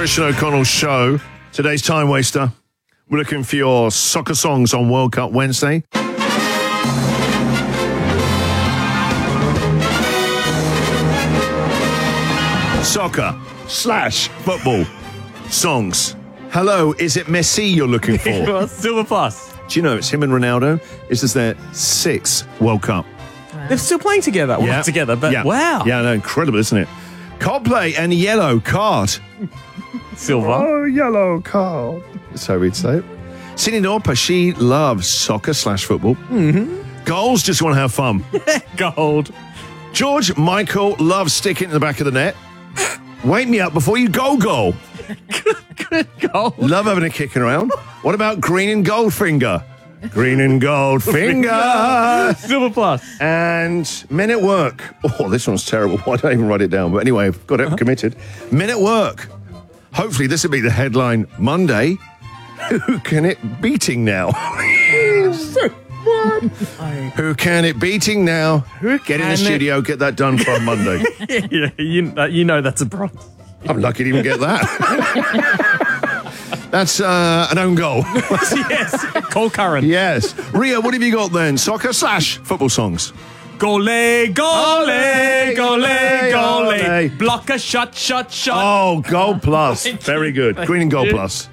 Christian O'Connell Show. Today's Time Waster. We're looking for your soccer songs on World Cup Wednesday. Soccer/football songs. Hello, is it Messi you're looking for? Silver Plus. Do you know it's him and Ronaldo? This is their 6th World Cup. They're still playing together. Well, Yeah. not together, but wow. Yeah, no, incredible, isn't it? Coldplay and Yellow Card. Silver. Oh, yellow card. That's how we'd say it. Cindy Lauper, she loves soccer/football. Mm-hmm. Goals, just want to have fun. Gold. George Michael loves sticking in the back of the net. Wake me up before you go goal. Good gold. Love having a kicking around. What about Green and Goldfinger? Green and Goldfinger. Silver Plus. And Men at Work. Oh, this one's terrible. Why don't I even write it down? But anyway, I've got it committed. Men at Work. Hopefully this will be the headline Monday. Who can it beating now? Who can it beating now? Get in the studio, get that done for Monday. Yeah, you know that's a bronze. I'm lucky to even get that. That's an own goal. Yes. Cole Curran. Yes. Ria, what have you got then? Soccer/football songs. Gole, gole, gole, gole. Blocker, shot. Oh, Gold Plus. Very good. Green and Gold Plus.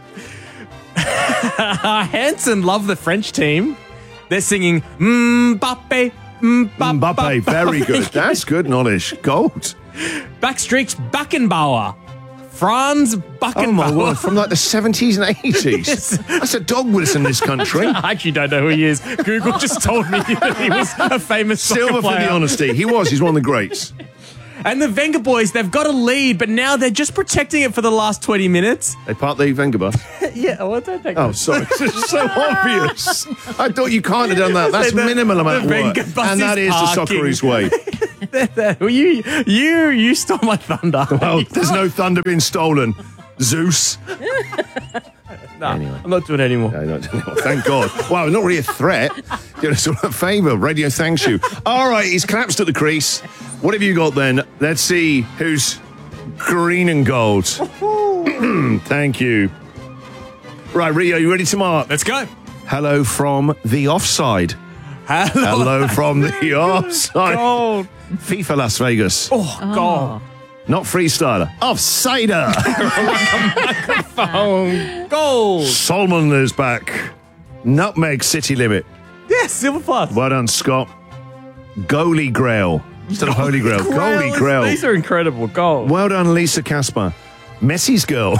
Hanson love the French team. They're singing Mbappe, Mbappe, very good. That's good knowledge. Gold. Backstreet's Beckenbauer. Franz Beckenbauer. Oh, my word. From like the 70s and 80s. Yes. That's a dog with us in this country. I actually don't know who he is. Google just told me that he was a famous soccer Silver for player. the honesty. He was. He's one of the greats. And the Wenger boys, they've got a lead, but now they're just protecting it for the last 20 minutes. They part the Wenger bus. Yeah, well, don't take Oh, sorry. It's so obvious. I thought you can't have done that. That's The- minimal amount of the work. Wenger bus And that is is the parking. Socceroos way. Well, you stole my thunder. Well, there's no thunder being stolen. Zeus. I'm not doing it anymore. No, thank God. Wow, not really a threat. Doing us all a favour. Radio thanks you. All right, he's collapsed at the crease. What have you got then? Let's see who's green and gold. Thank you. Right, Rio, you ready to mark? Let's go. Hello from the offside. Hello from the offside. Gold. FIFA Las Vegas. Oh, gold. Not freestyler. Offsider. Gold. Solomon is back. Nutmeg City Limit. Yes, Silver Plus. Well done, Scott. Goalie Grail. Instead of Holy Grail. Goalie Grail. These are incredible. Gold. Well done, Lisa Casper. Messi's girl.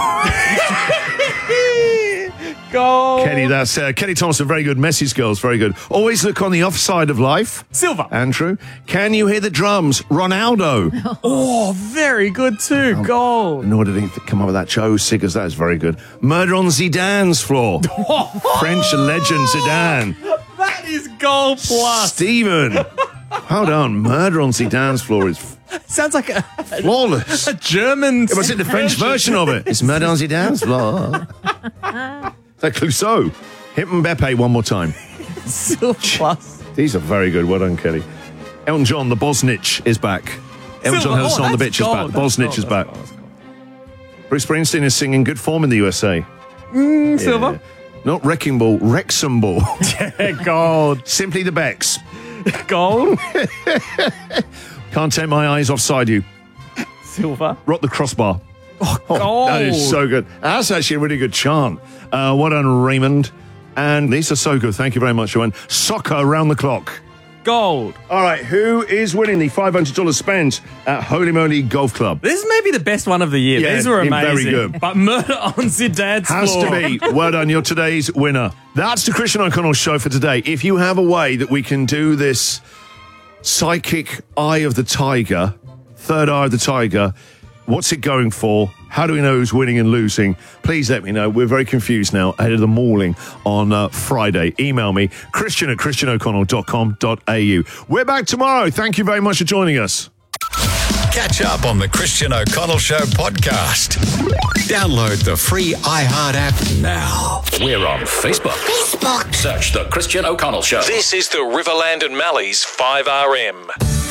Gold. Kenny, that's Kenny Thompson. Very good. Messi's girl's very good. Always look on the offside of life. Silver. Andrew. Can you hear the drums? Ronaldo. Oh, very good too. Gold. Nor did he come up with that. Joe Siggers. That is very good. Murder on Zidane's floor. French legend Zidane. That is gold plus. Stephen. Well done. Murder on Zidane's floor is Sounds like a flawless. German. It was in the French version of it. It's Murder on Zidane's floor. Is that Clouseau? Hit Mbappe one more time. Silver Plus. These are very good. Well done, Kelly. Elton John, the Bosnich, is back. Elton John has a song, The Bitch is back. The Bosnich is back. Bruce Springsteen is singing Good Form in the USA. Silver. Not Wrecking Ball, Wrexham Ball. Gold. Simply the Becks. Gold. Can't take my eyes offside you. Silver. Rock the Crossbar. Gold. That is so good. That's actually a really good chant. Well done, Raymond. And these are so good. Thank you very much, Joanne. Soccer around the clock. Gold. All right, who is winning the $500 spent at Holy Moly Golf Club? This may be the best one of the year. Yeah, These were amazing. very good. But Murder on Zidane's Has floor. to be. Well done, you're today's winner. That's the Christian O'Connell Show for today. If you have a way that we can do this psychic eye of the tiger, third eye of the tiger, what's it going for? How do we know who's winning and losing? Please let me know. We're very confused now ahead of the mauling on Friday. Email me, christian@christianoconnell.com.au. We're back tomorrow. Thank you very much for joining us. Catch up on the Christian O'Connell Show podcast. Download the free iHeart app now. We're on Facebook. Search The Christian O'Connell Show. This is the Riverland and Malleys 5RM.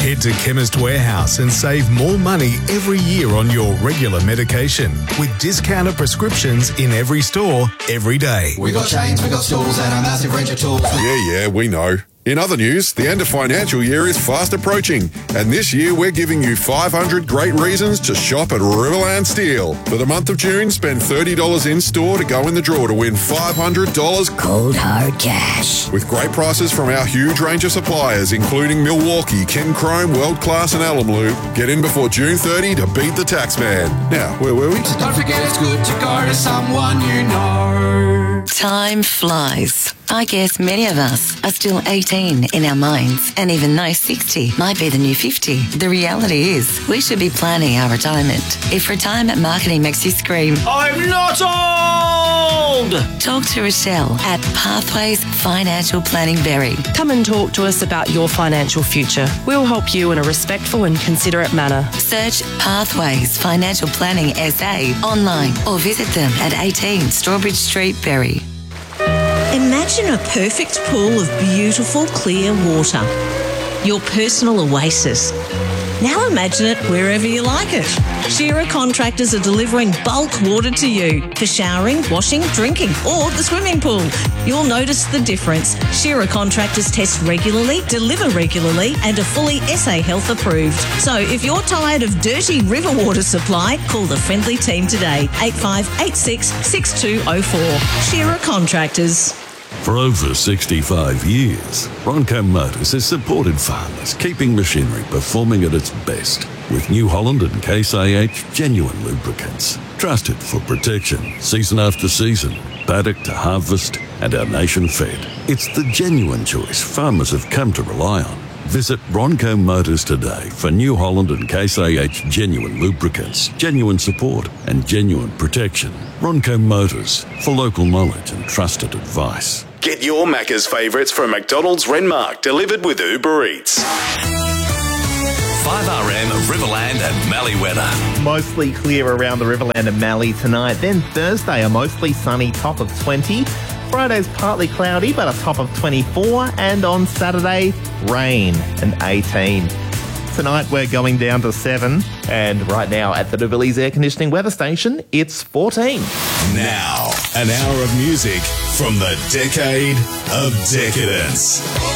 Head to Chemist Warehouse and save more money every year on your regular medication with discounted prescriptions in every store, every day. We got chains, we got stools, and a massive range of tools. Yeah, we know. In other news, the end of financial year is fast approaching, and this year we're giving you 500 great reasons to shop at Riverland Steel. For the month of June, spend $30 in store to go in the draw to win $500 cold hard cash. with great prices from our huge range of suppliers, including Milwaukee, Ken Chrome, World Class, and Alum Lube. Get in before June 30 to beat the tax man. Now, where were we? Don't forget it's good to go to someone you know. Time flies. I guess many of us are still 18 in our minds, and even though 60 might be the new 50, the reality is we should be planning our retirement. If retirement marketing makes you scream, I'm not old! talk to Rochelle at Pathways Financial Planning Berry. Come and talk to us about your financial future. We'll help you in a respectful and considerate manner. Search Pathways Financial Planning SA online or visit them at 18 Strawbridge Street, Berry. Imagine a perfect pool of beautiful, clear water. Your personal oasis. Now imagine it wherever you like it. Shearer Contractors are delivering bulk water to you for showering, washing, drinking, or the swimming pool. You'll notice the difference. Shearer Contractors test regularly, deliver regularly, and are fully SA Health approved. So if you're tired of dirty river water supply, call the friendly team today. 8586 6204. Shearer Contractors. For over 65 years, Ronco Motors has supported farmers, keeping machinery performing at its best with New Holland and Case IH genuine lubricants. Trusted for protection, season after season, paddock to harvest, and our nation fed. It's the genuine choice farmers have come to rely on. Visit Ronco Motors today for New Holland and Case IH genuine lubricants, genuine support, and genuine protection. Ronco Motors, for local knowledge and trusted advice. Get your Macca's favourites from McDonald's Renmark, delivered with Uber Eats. 5RM Riverland and Mallee weather. Mostly clear around the Riverland and Mallee tonight. Then Thursday, a mostly sunny top of 20. Friday's partly cloudy, but a top of 24. And on Saturday, rain and 18. Tonight, we're going down to 7. And right now at the Novelli's Air Conditioning Weather Station, it's 14. Now, an hour of music from the decade of decadence.